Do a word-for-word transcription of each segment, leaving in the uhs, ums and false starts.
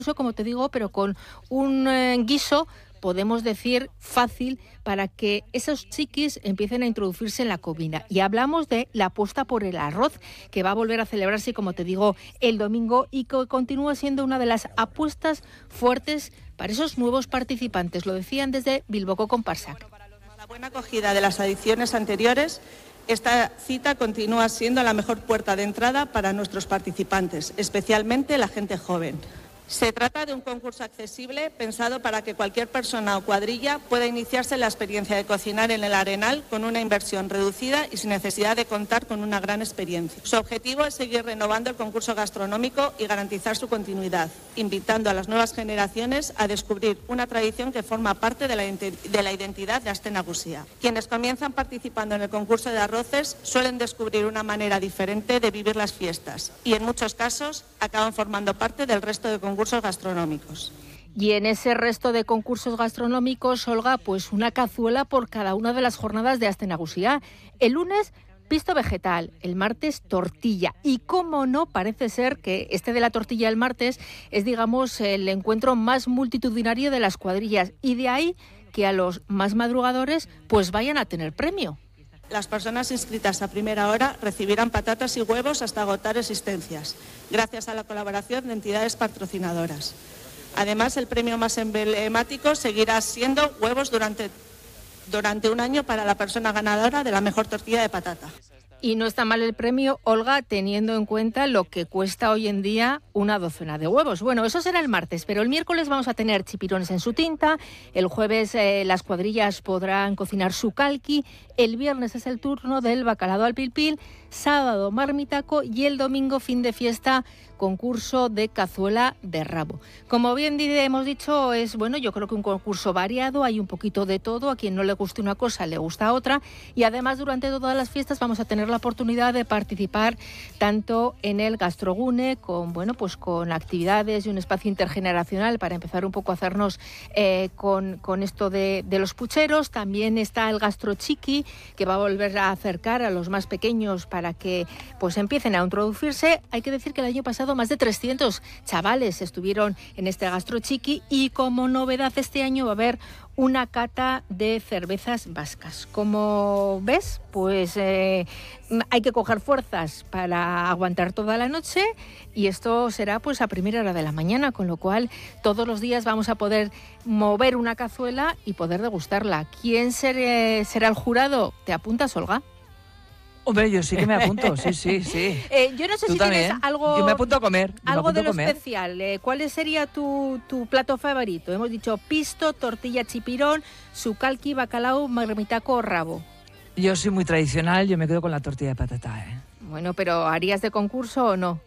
como te digo, pero con un eh, guiso, podemos decir, fácil para que esos chiquis empiecen a introducirse en la comida. Y hablamos de la apuesta por el arroz, que va a volver a celebrarse, como te digo, el domingo y que continúa siendo una de las apuestas fuertes para esos nuevos participantes. Lo decían desde Bilboko Comparsak. La buena acogida de las ediciones anteriores, esta cita continúa siendo la mejor puerta de entrada para nuestros participantes, especialmente la gente joven. Se trata de un concurso accesible pensado para que cualquier persona o cuadrilla pueda iniciarse en la experiencia de cocinar en el Arenal con una inversión reducida y sin necesidad de contar con una gran experiencia. Su objetivo es seguir renovando el concurso gastronómico y garantizar su continuidad, invitando a las nuevas generaciones a descubrir una tradición que forma parte de la, de la identidad de Aste Nagusia. Quienes comienzan participando en el concurso de arroces suelen descubrir una manera diferente de vivir las fiestas y en muchos casos acaban formando parte del resto de concursos concursos gastronómicos. Y en ese resto de concursos gastronómicos, Olga, pues una cazuela por cada una de las jornadas de Aste Nagusia. El lunes, pisto vegetal, el martes, tortilla. Y cómo no, parece ser que este de la tortilla el martes es, digamos, el encuentro más multitudinario de las cuadrillas. Y de ahí que a los más madrugadores pues vayan a tener premio. Las personas inscritas a primera hora recibirán patatas y huevos hasta agotar existencias, gracias a la colaboración de entidades patrocinadoras. Además, el premio más emblemático seguirá siendo huevos durante, durante un año para la persona ganadora de la mejor tortilla de patata. Y no está mal el premio, Olga, teniendo en cuenta lo que cuesta hoy en día una docena de huevos. Bueno, eso será el martes, pero el miércoles vamos a tener chipirones en su tinta, el jueves eh, las cuadrillas podrán cocinar su calqui, el viernes es el turno del bacalao al pilpil, sábado marmitaco y el domingo, fin de fiesta, concurso de cazuela de rabo. Como bien hemos dicho, es bueno, yo creo que un concurso variado, hay un poquito de todo, a quien no le guste una cosa le gusta otra, y además durante todas las fiestas vamos a tener la oportunidad de participar tanto en el Gastrogune, con bueno pues con actividades y un espacio intergeneracional para empezar un poco a hacernos eh, con, con esto de, de los pucheros. También está el Gastrochiqui, que va a volver a acercar a los más pequeños para que pues empiecen a introducirse. Hay que decir que el año pasado más de trescientos chavales estuvieron en este Gastrochiqui y como novedad este año va a haber una cata de cervezas vascas. Como ves, pues eh, hay que coger fuerzas para aguantar toda la noche y esto será pues a primera hora de la mañana, con lo cual todos los días vamos a poder mover una cazuela y poder degustarla. ¿Quién seré, será el jurado? ¿Te apuntas, Olga? Hombre, yo sí que me apunto, sí, sí, sí. Eh, yo no sé ¿Tú si también? tienes algo... Yo me apunto a comer. Algo de lo comer. especial. Eh, ¿Cuál sería tu, tu plato favorito? Hemos dicho pisto, tortilla chipirón, sucalqui, bacalao, marmitaco o rabo. Yo soy muy tradicional, yo me quedo con la tortilla de patata, ¿eh? Bueno, pero ¿harías de concurso o no?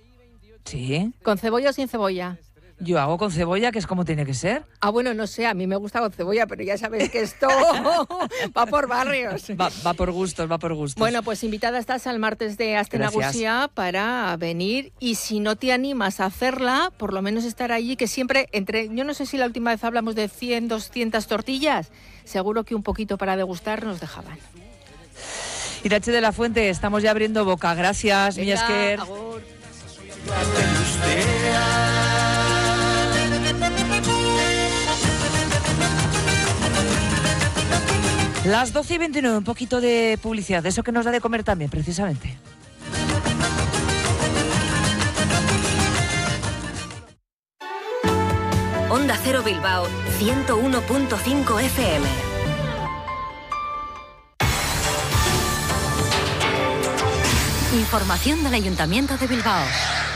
Sí. ¿Con cebolla o sin cebolla? Yo hago con cebolla, que es como tiene que ser. Ah, bueno, no sé, a mí me gusta con cebolla, pero ya sabes que esto va por barrios. Va, va por gustos, va por gustos. Bueno, pues invitada estás al martes de Aste Nagusia para venir y si no te animas a hacerla, por lo menos estar allí, que siempre entre, yo no sé si la última vez hablamos de cien, doscientas tortillas, seguro que un poquito para degustar nos dejaban. Irache de la Fuente, estamos ya abriendo boca. Gracias, Venga, Millasker. agur. Las doce y veintinueve, un poquito de publicidad, de eso que nos da de comer también, precisamente. Onda Cero Bilbao, ciento uno punto cinco F M. Información del Ayuntamiento de Bilbao.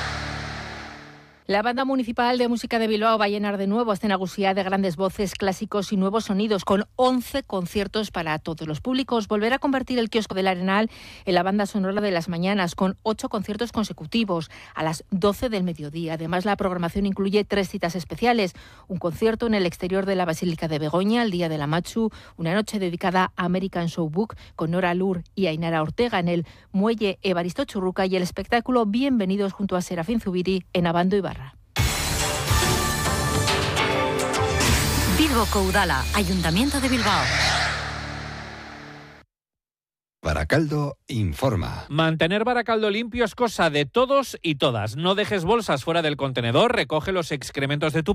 La Banda Municipal de Música de Bilbao va a llenar de nuevo Aste Nagusia de grandes voces, clásicos y nuevos sonidos, con once conciertos para todos los públicos. Volverá a convertir el kiosco del Arenal en la banda sonora de las mañanas, con ocho conciertos consecutivos a las doce del mediodía. Además, la programación incluye tres citas especiales. Un concierto en el exterior de la Basílica de Begoña, el Día de la Machu, una noche dedicada a American Showbook con Nora Lur y Ainara Ortega en el Muelle Evaristo Churruca y el espectáculo Bienvenidos junto a Serafín Zubiri en Abando Ibarra. Bilboko Udala, Ayuntamiento de Bilbao. Baracaldo informa. Mantener Baracaldo limpio es cosa de todos y todas. No dejes bolsas fuera del contenedor, recoge los excrementos de tu